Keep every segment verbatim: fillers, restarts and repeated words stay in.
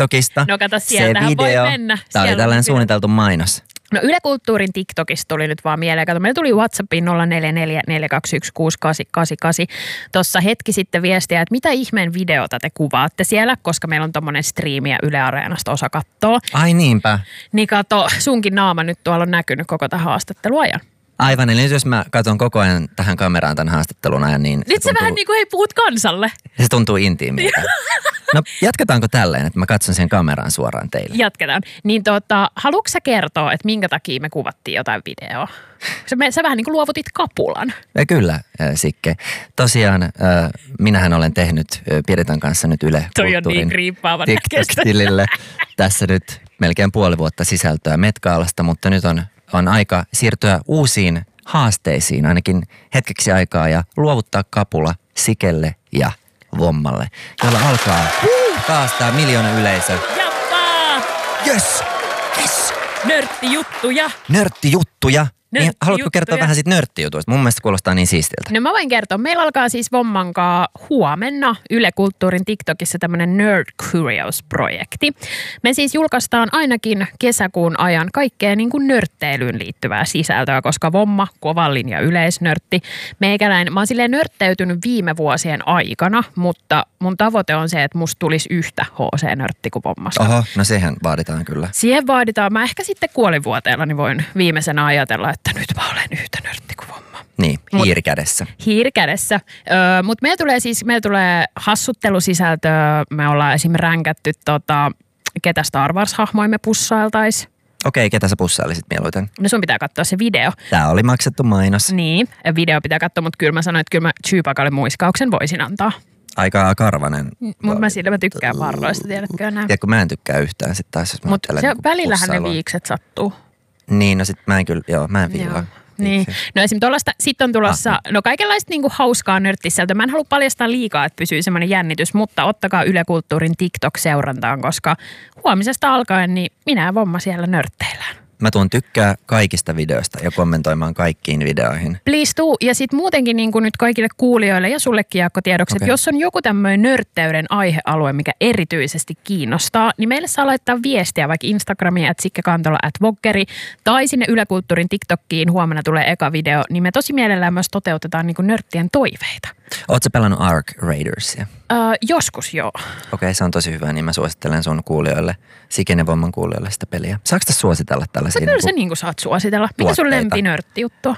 TikTokista. No kato, sieltähän voi mennä. Tämä oli tällainen suunniteltu mainos. No Yle Kulttuurin TikTokista tuli nyt vaan mieleen. Kato, meillä tuli WhatsAppiin nolla neljä neljä neljä kaksi yksi kuusi kahdeksan kahdeksan kahdeksan tuossa hetki sitten viestiä, että mitä ihmeen videota te kuvaatte siellä, koska meillä on tommonen striimi ja Yle Areenasta osa kattoo. Ai niinpä. Niin kato, sunkin naama nyt tuolla on näkynyt koko tämän haastattelun ajan. Aivan, eli nyt jos mä katson koko ajan tähän kameraan tämän haastattelun ajan, niin... Nyt se, tuntuu, vähän niin kuin hei puhut kansalle. Se tuntuu intiimiltä. No jatketaanko tälleen, että mä katson sen kameraan suoraan teille? Jatketaan. Niin tota, haluatko sä kertoa, että minkä takia me kuvattiin jotain videoa? Sä, me, sä vähän niin kuin luovutit kapulan. Ja kyllä, Sikke. Tosiaan minähän olen tehnyt Piritan kanssa nyt Yle Kulttuurin niin TikTok-tilille tässä nyt melkein puoli vuotta sisältöä Met-gaalasta, mutta nyt on... On aika siirtyä uusiin haasteisiin ainakin hetkeksi aikaa ja luovuttaa kapula Sikelle ja Vommalle, jolla alkaa taas tää miljoona yleisö. Jappaa! Yes! Yes! Nörttijuttuja! Nörttijuttuja! Niin, haluatko kertoa juttuja. vähän siitä nörttijutuista? Mun mielestä kuulostaa niin siistiltä. No mä voin kertoa. Meillä alkaa siis Vommankaa huomenna Yle Kulttuurin TikTokissa tämmönen Nerd Curious-projekti. Me siis julkaistaan ainakin kesäkuun ajan kaikkea niin kuin nörtteilyyn liittyvää sisältöä, koska Vomma, kovan linja yleisnörtti. Meikäläinen, mä oon silleen nörtteytynyt viime vuosien aikana, mutta mun tavoite on se, että musta tulisi yhtä H C-nörtti kuin Vommasta. Oho, no sehän vaaditaan kyllä. Siihen vaaditaan. Mä ehkä sitten kuolivuoteella niin voin viimeisenä ajatella, että nyt mä olen yhtä nörtti kuin Vomma. Niin, hiiri kädessä. Hiiri kädessä. Öö, mutta meillä tulee siis, meillä tulee hassuttelusisältöä. Me ollaan esim. Ränkätty tota, ketä Star Wars-hahmoja me pussailtais. Okei, ketä sä pussailisit mieluiten? No sun pitää katsoa se video. Tää oli maksettu mainos. Niin, video pitää katsoa, mutta kyllä mä sanoin, että kyllä mä Chewbaccalle muiskauksen voisin antaa. Aika karvanen. Mutta mä sillä mä tykkään parroista, tiedätkö näin. Ja kun mä en tykkää yhtään sit taas, jos mä Mutta niin välillähän ne viikset sattuu. Niin, no sit mä en kyllä, joo, mä en viilaa. Niin. No esim. tuollaista, sit on tulossa, ah, no kaikenlaista niinku hauskaa nörttisältöä. Mä en halua paljastaa liikaa, että pysyy semmoinen jännitys, mutta ottakaa Yle Kulttuurin TikTok-seurantaan, koska huomisesta alkaen niin minä ja Vomma siellä nörtteillään. Mä tuun tykkää kaikista videoista ja kommentoimaan kaikkiin videoihin. Please tuu. Ja sit muutenkin niin kuin nyt kaikille kuulijoille ja sullekin Jaakko tiedoksi, okay. Että jos on joku tämmöinen nörtteyden aihealue, mikä erityisesti kiinnostaa, niin meille saa laittaa viestiä vaikka Instagramiin at sikkekantola at vokkeri tai sinne Yle Kulttuurin TikTokkiin. Huomenna tulee eka video, niin me tosi mielellään myös toteutetaan niin kuin nörttien toiveita. Ootko pelannut Ark Raidersia? Öö, joskus joo. Okei, okay, se on tosi hyvä, niin mä suosittelen sun kuulijoille, Siken ja Vomman kuulijoille sitä peliä. Saanko tässä suositella tällaisia? Kyllä niin sä niin kuin saat suositella. Mikä sun lempinörttijuttu?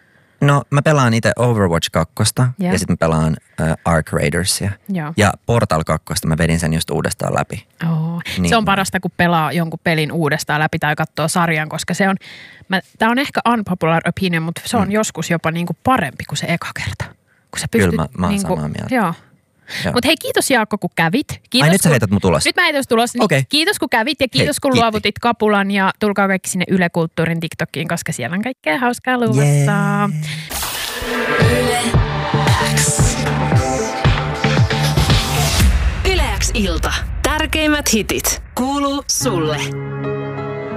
No mä pelaan itse Overwatch kaksi yeah. ja sitten mä pelaan äh, Ark Raidersia. Joo. Ja Portal kaksi mä vedin sen just uudestaan läpi. Oh. Niin. Se on parasta, kun pelaa jonkun pelin uudestaan läpi tai katsoo sarjan, koska se on, tää on ehkä unpopular opinion, mutta se on mm. joskus jopa niinku parempi kuin se eka kerta. Kun sä pystyt, Kyllä mä, mä oon niinku, samaa mieltä. Joo. Mutta hei, kiitos Jaakko, kun kävit. Kiitos, Ai nyt sä kun, heität mun tulos. Nyt mä heitän tulos. Niin okay. Kiitos, kun kävit ja kiitos, hei, kun kiitti. Luovutit kapulan ja tulkaa kaikki sinne Yle Kulttuurin TikTokiin, koska siellä on kaikkea hauskaa luvassa. Yeah. Yle X. Yle X ilta. Tärkeimmät hitit kuuluu sulle.